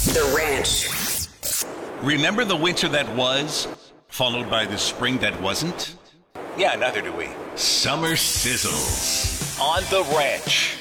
The Ranch. Remember the winter that was, followed by the spring that wasn't? Yeah, neither do we. Summer sizzles On The Ranch.